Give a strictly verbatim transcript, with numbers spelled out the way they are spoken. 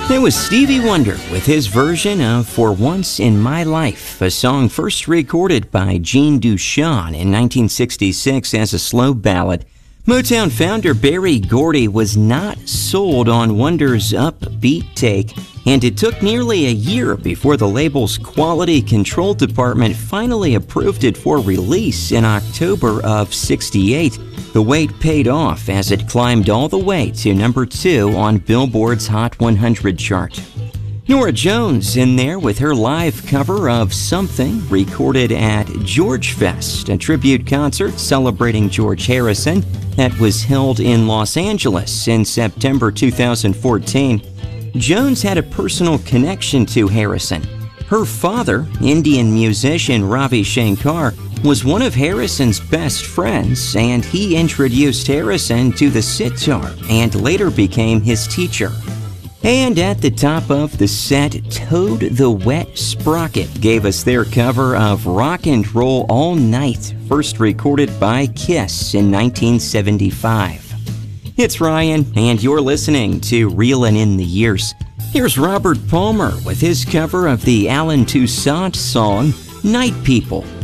That was Stevie Wonder with his version of For Once in My Life, a song first recorded by Gene Dushan in nineteen sixty-six as a slow ballad. Motown founder Berry Gordy was not sold on Wonder's upbeat take, and it took nearly a year before the label's quality control department finally approved it for release in October of sixty-eight. The wait paid off as it climbed all the way to number two on Billboard's Hot one hundred chart. Norah Jones in there with her live cover of Something, recorded at George Fest, a tribute concert celebrating George Harrison that was held in Los Angeles in September two thousand fourteen. Jones had a personal connection to Harrison. Her father, Indian musician Ravi Shankar, was one of Harrison's best friends, and he introduced Harrison to the sitar and later became his teacher. And at the top of the set, Toad the Wet Sprocket gave us their cover of Rock and Roll All Night, first recorded by Kiss in nineteen seventy-five. It's Ryan, and you're listening to Reelin' in the Years. Here's Robert Palmer with his cover of the Alan Toussaint song, Night People.